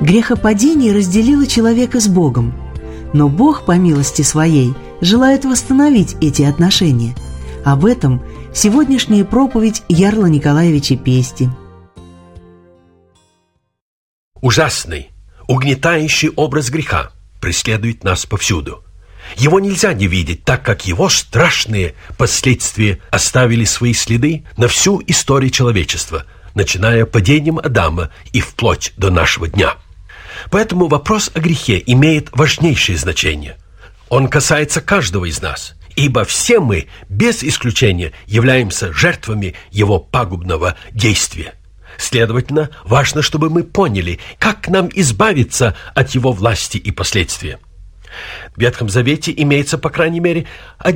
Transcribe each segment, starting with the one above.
Грехопадение разделило человека с Богом, но Бог, по милости Своей, желает восстановить эти отношения. Об этом сегодняшняя проповедь Ярла Николаевича Пести. Ужасный, угнетающий образ греха преследует нас повсюду. Его нельзя не видеть, так как его страшные последствия оставили свои следы на всю историю человечества, начиная падением Адама и вплоть до нашего дня. Поэтому вопрос о грехе имеет важнейшее значение. Он касается каждого из нас, ибо все мы, без исключения, являемся жертвами его пагубного действия. Следовательно, важно, чтобы мы поняли, как нам избавиться от его власти и последствия. В Ветхом Завете имеется, по крайней мере,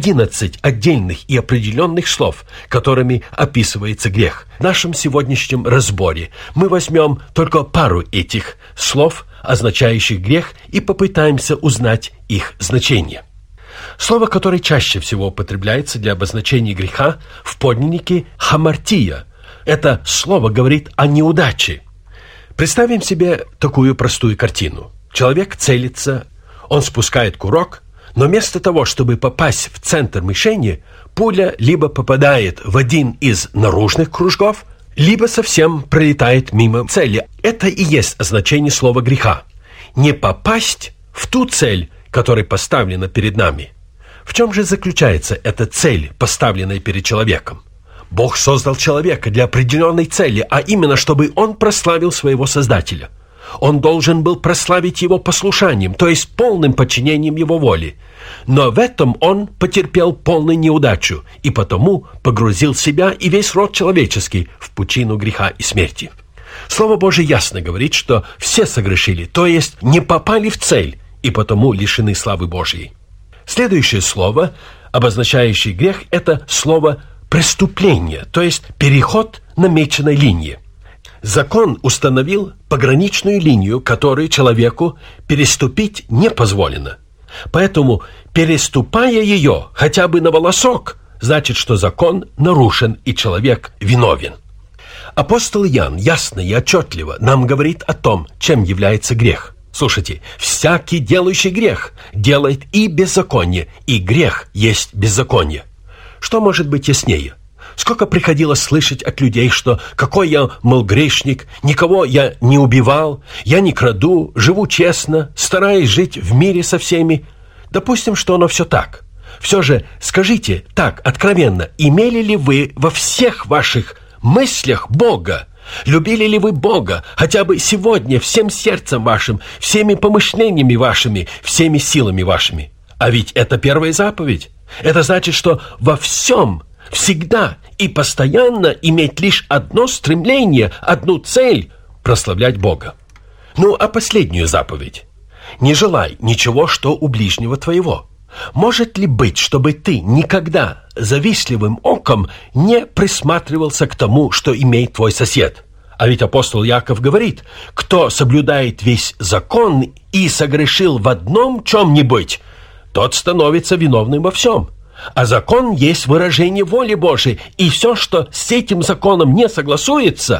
11 отдельных и определенных слов, которыми описывается грех. В нашем сегодняшнем разборе мы возьмем только пару этих слов, означающих грех, и попытаемся узнать их значение. Слово, которое чаще всего употребляется для обозначения греха в подлиннике «хамартия». Это слово говорит о неудаче. Представим себе такую простую картину. Человек целится, он спускает курок, но вместо того, чтобы попасть в центр мишени, пуля либо попадает в один из наружных кружков, либо совсем пролетает мимо цели. Это и есть значение слова греха. Не попасть в ту цель, которая поставлена перед нами. В чем же заключается эта цель, поставленная перед человеком? Бог создал человека для определенной цели, а именно, чтобы он прославил своего Создателя. Он должен был прославить его послушанием, то есть полным подчинением его воле. Но в этом он потерпел полную неудачу и потому погрузил себя и весь род человеческий в пучину греха и смерти. Слово Божие ясно говорит, что все согрешили, то есть не попали в цель и потому лишены славы Божьей. Следующее слово, обозначающее грех, это слово «преступление», то есть переход намеченной линии. Закон установил пограничную линию, которую человеку переступить не позволено. Поэтому, переступая ее хотя бы на волосок, значит, что закон нарушен и человек виновен. Апостол Иоанн ясно и отчетливо нам говорит о том, чем является грех. Слушайте, всякий делающий грех делает и беззаконие, и грех есть беззаконие. Что может быть яснее? Сколько приходилось слышать от людей, что «какой я, мол, грешник, никого я не убивал, я не краду, живу честно, стараюсь жить в мире со всеми». Допустим, что оно все так. Все же скажите так откровенно, имели ли вы во всех ваших мыслях Бога? Любили ли вы Бога хотя бы сегодня всем сердцем вашим, всеми помышлениями вашими, всеми силами вашими? А ведь это первая заповедь. Это значит, что во всем, всегда и постоянно иметь лишь одно стремление, одну цель – прославлять Бога. Ну, а последнюю заповедь? Не желай ничего, что у ближнего твоего. Может ли быть, чтобы ты никогда завистливым оком не присматривался к тому, что имеет твой сосед? А ведь апостол Яков говорит: кто соблюдает весь закон и согрешил в одном чем-нибудь, тот становится виновным во всем. А закон есть выражение воли Божией, и все, что с этим законом не согласуется,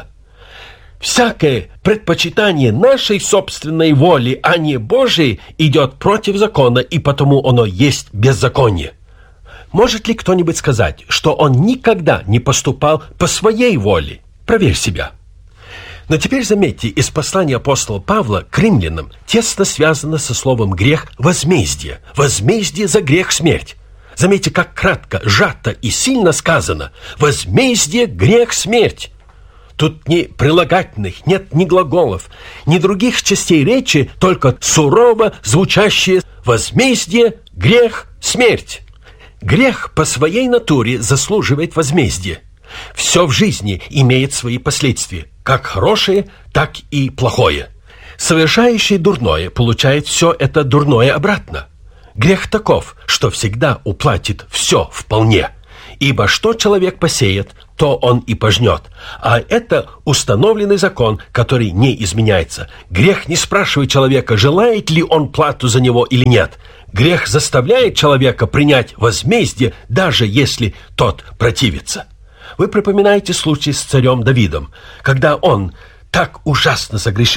всякое предпочитание нашей собственной воли, а не Божией, идет против закона, и потому оно есть беззаконие. Может ли кто-нибудь сказать, что он никогда не поступал по своей воле? Проверь себя. Но теперь заметьте, из послания апостола Павла к римлянам тесно связано со словом «грех» возмездие. Возмездие за грех — смерть. Заметьте, как кратко, сжато и сильно сказано: возмездие — грех, смерть. Тут ни прилагательных, нет ни глаголов, ни других частей речи, только сурово звучащее возмездие, грех, смерть. Грех по своей натуре заслуживает возмездия. Все в жизни имеет свои последствия, как хорошее, так и плохое. Совершающий дурное получает все это дурное обратно. Грех таков, что всегда уплатит все вполне. Ибо что человек посеет, то он и пожнет. А это установленный закон, который не изменяется. Грех не спрашивает человека, желает ли он плату за него или нет. Грех заставляет человека принять возмездие, даже если тот противится. Вы припоминаете случай с царем Давидом, когда он так ужасно согрешил.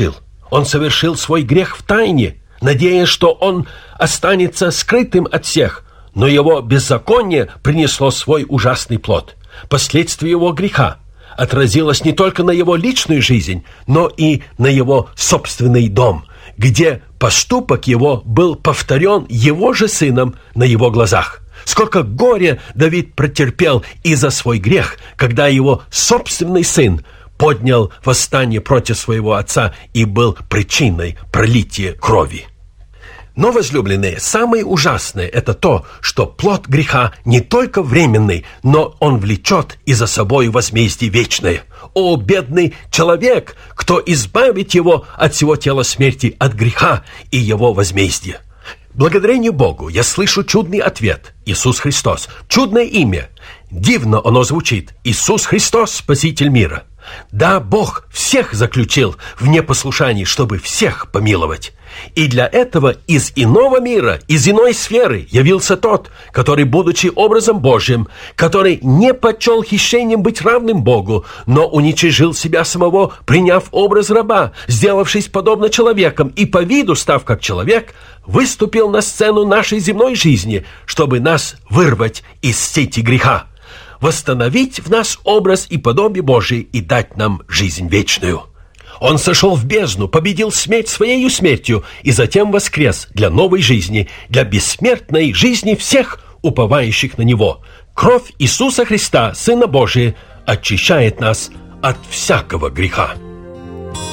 Он совершил свой грех в тайне, надеясь, что он останется скрытым от всех, но его беззаконие принесло свой ужасный плод. Последствия его греха отразилось не только на его личную жизнь, но и на его собственный дом, где поступок его был повторен его же сыном на его глазах. Сколько горя Давид претерпел из-за свой грех, когда его собственный сын поднял восстание против своего отца и был причиной пролития крови. Но, возлюбленные, самое ужасное – это то, что плод греха не только временный, но он влечет и за собой возмездие вечное. О, бедный человек, кто избавит его от всего тела смерти, от греха и его возмездия. Благодарение Богу я слышу чудный ответ – Иисус Христос. Чудное имя. Дивно оно звучит. Иисус Христос, Спаситель мира. Да, Бог всех заключил в непослушании, чтобы всех помиловать. И для этого из иного мира, из иной сферы явился тот, который, будучи образом Божьим, который не почел хищением быть равным Богу, но уничижил себя самого, приняв образ раба, сделавшись подобно человеком и по виду став как человек, выступил на сцену нашей земной жизни, чтобы нас вырвать из сети греха, восстановить в нас образ и подобие Божие и дать нам жизнь вечную. Он сошел в бездну, победил смерть своею смертью и затем воскрес для новой жизни, для бессмертной жизни всех, уповающих на Него. Кровь Иисуса Христа, Сына Божия, очищает нас от всякого греха.